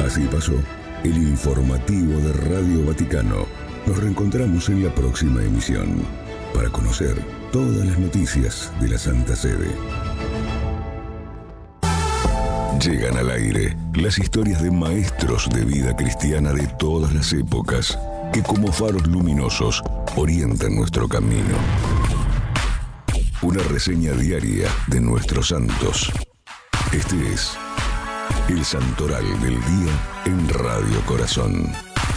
Así pasó el informativo de Radio Vaticano. Nos reencontramos en la próxima emisión para conocer todas las noticias de la Santa Sede. Llegan al aire las historias de maestros de vida cristiana de todas las épocas que como faros luminosos orientan nuestro camino. Una reseña diaria de nuestros santos. Este es el Santoral del Día en Radio Corazón.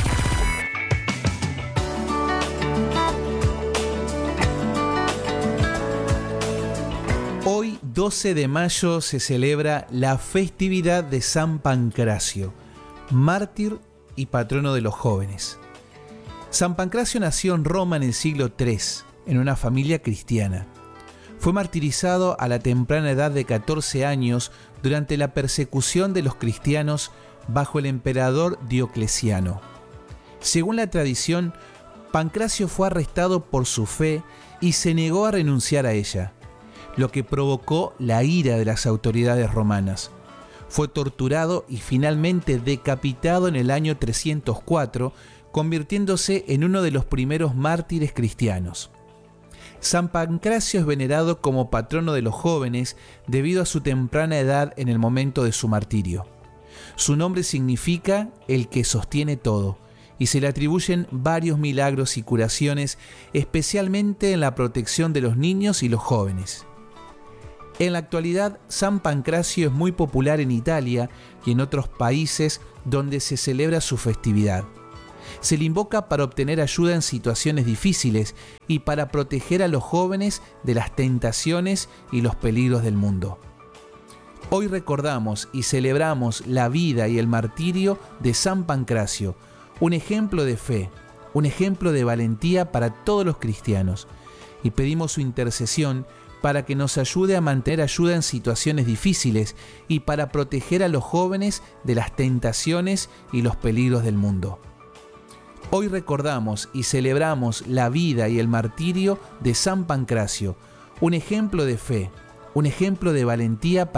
Hoy, 12 de mayo, se celebra la festividad de San Pancracio, mártir y patrono de los jóvenes. San Pancracio nació en Roma en el siglo III, en una familia cristiana. Fue martirizado a la temprana edad de 14 años durante la persecución de los cristianos bajo el emperador Diocleciano. Según la tradición, Pancracio fue arrestado por su fe y se negó a renunciar a ella, lo que provocó la ira de las autoridades romanas. Fue torturado y finalmente decapitado en el año 304, convirtiéndose en uno de los primeros mártires cristianos. San Pancracio es venerado como patrono de los jóvenes debido a su temprana edad en el momento de su martirio. Su nombre significa el que sostiene todo, y se le atribuyen varios milagros y curaciones, especialmente en la protección de los niños y los jóvenes. En la actualidad, San Pancracio es muy popular en Italia y en otros países donde se celebra su festividad. Se le invoca para obtener ayuda en situaciones difíciles y para proteger a los jóvenes de las tentaciones y los peligros del mundo. Hoy recordamos y celebramos la vida y el martirio de San Pancracio, un ejemplo de fe, un ejemplo de valentía para todos los cristianos, y pedimos su intercesión para que nos ayude a mantener ayuda en situaciones difíciles y para proteger a los jóvenes de las tentaciones y los peligros del mundo. Hoy recordamos y celebramos la vida y el martirio de San Pancracio, un ejemplo de fe, un ejemplo de valentía para